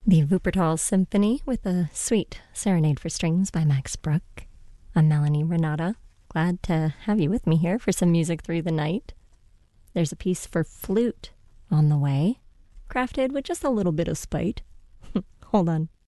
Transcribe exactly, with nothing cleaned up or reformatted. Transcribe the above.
The Wuppertal Symphony with a Sweet Serenade for Strings by Max Bruch. I'm Melanie Renata. Glad to have you with me here for some music through the night. There's a piece for flute on the way, crafted with just a little bit of spite. Hold on.